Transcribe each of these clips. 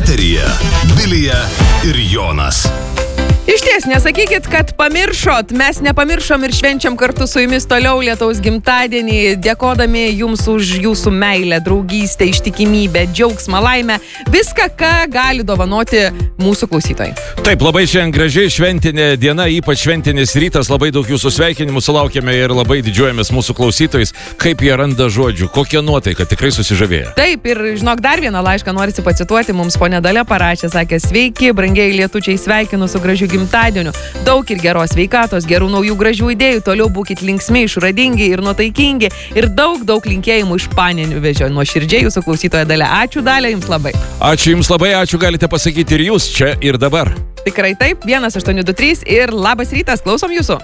Eteryje Vilija ir Jonas. Išties, nesakykit, kad pamiršot, mes nepamiršom ir švenčiam kartu su jumis toliau Lietaus gimtadienį, dėkodami jums už jūsų meilę, draugystę, ištikimybę, džiaugsmą, laimę, viską, ką gali dovanoti mūsų klausytojai. Taip, labai šiandien gražiai šventinė diena, ypač šventinis rytas, labai daug jūsų sveikinimų sulaukėme ir labai didžiuojamės mūsų klausytojais, kaip jie randa žodžių, kokia nuotaika, tikrai susižavėję. Taip, ir žinok, dar vieną laišką norisi pacituoti, mums ponė Dalia parašė, sakė, sveiki, brangieji lietučiai, sveikinu su gražiu gimtadieniu, daug ir geros sveikatos, gerų naujų gražių idėjų, toliau būkit linksmi, išradingi ir nuotaikingi ir daug linkėjimų iš Panevėžio. Nuoširdžiai jūsų klausytoja Dalia. Ačiū Dalia, jums labai. Ačiū jums labai, ačiū, galite pasakyti ir jūs čia ir dabar. Tikrai taip, 1823 ir labas rytas, klausom jūsų.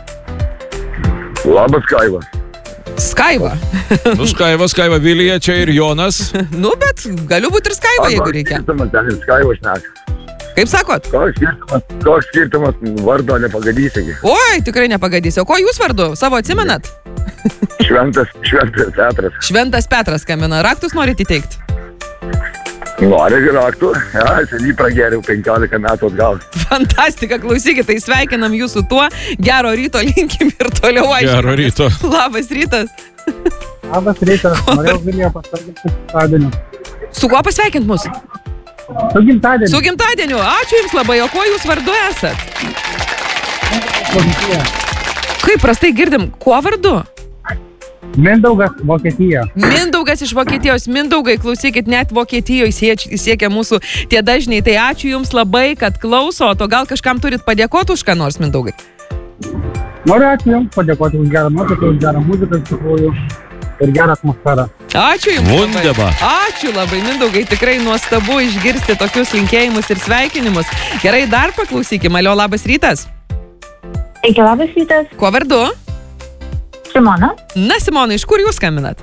Labas, Kaiva. Skaiva. Skaiva, Vilija, čia ir Jonas. Bet galiu būti ir Skaiva, jeigu reikia. Skaiva šneka. Kaip sakot? Koks skirtumas vardo nepagadysi. Oi, tikrai nepagadysiu. O ko jūs vardu? Savo atsimenat? Šventas Petras. Šventas Petras skambina. Raktus norit įteikti? Noriu raktų. Seniai pragėriau 15 metų atgal. Fantastika, klausykit, tai sveikinam jūsų tuo. Gero ryto linkim ir toliau aišku. Gero ryto. Labas rytas. Labas rytas. Norėjau Viliją pasveikinti gimtadieniu. Su kuo pasveikint mus? Su gimtadieniu. Su gimtadieniu. Ačiū jums labai. O kuo jūs vardu esat? Vokietija. Kaip prastai girdim, kuo vardu? Mindaugas, Vokietija. Mindaugas iš Vokietijos. Mindaugai, klausykit, net Vokietijoje siekia mūsų tie dažniai. Tai ačiū jums labai, kad klausot. O gal kažkam turit padėkoti už ką nors, Mindaugai? Noriu ačiū jums padėkoti už gerą nuotaiką, už gerą muziką iš tikrųjų ir gerą atmosferą. Ačiū jums Wunderbar. labai. Ačiū labai, Mindaugai. Tikrai nuostabu išgirsti tokius linkėjimus ir sveikinimus. Gerai, dar paklausykime. Alio, labas rytas. Sveiki, labas rytas. Kuo vardu? Simona. Na, Simona, iš kur jūs skambinat?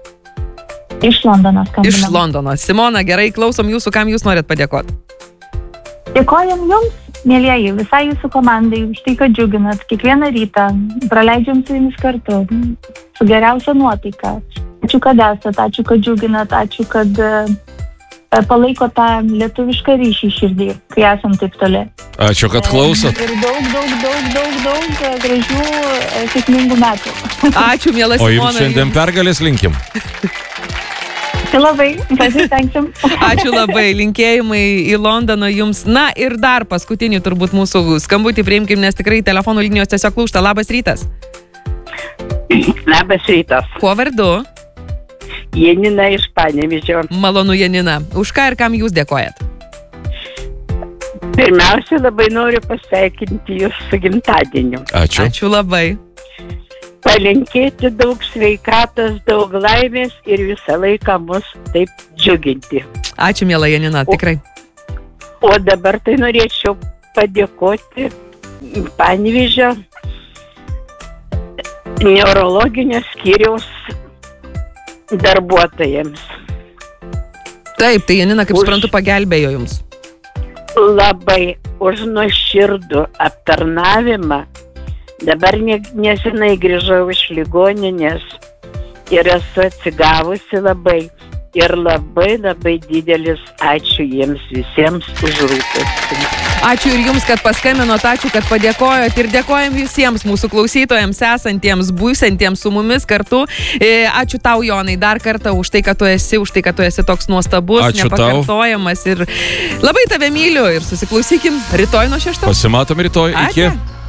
Iš Londono skambinam. Iš Londono. Simona, gerai, klausom jūsų, kam jūs norit padėkoti. Dėkojam jums, mėlieji, visai jūsų komandai, už tai, kad džiuginat kiekvieną rytą. Praleidžiam su jumis kartu, su geriausia nuotaika. Ačiū, kad esat, ačiū, kad džiuginat, ačiū, kad palaiko tą lietuvišką ryšį širdį, kai esam taip toli. Ačiū, kad klausot. Ir daug gražių, sėkmingų metų. Ačiū, miela O Simona. jums šiandien pergalės linkim. Tai labai, pasistengsim. Ačiū labai, linkėjimai į Londoną jums. Na ir dar paskutinį turbūt mūsų skambutį priimkim, nes tikrai telefonų linijos tiesiog lūžta. Labas rytas. Labas rytas. Kuo vardu? Janina iš Panevėžio. Malonu, Janina. Už ką ir kam jūs dėkojat? Pirmiausia, labai noriu pasveikinti jūs su gimtadieniu. Ačiū. Ačiū labai. Palinkėti daug sveikatos, daug laimės ir visą laiką mus taip džiuginti. Ačiū, miela Janina, tikrai. O dabar tai norėčiau padėkoti Panevėžio neurologinio skyriaus darbuotojams. Taip, tai Janina, kaip suprantu, pagelbėjo jums. Labai už nuoširdų aptarnavimą. Dabar nesenai grįžau iš ligoninės ir esu atsigavusi labai. Ir labai didelis ačiū jiems visiems už rūpestį. Ačiū ir jums, kad paskambinot, ačiū, kad padėkojot ir dėkojam visiems mūsų klausytojams, esantiems, būsantiems su mumis kartu. Ačiū tau, Jonai, dar kartą už tai, kad tu esi toks nuostabus, Ačiū nepakartojamas ir labai tave myliu ir susiklausykim rytoj nuo 6. Pasimatom rytoj. Iki. Ačiū.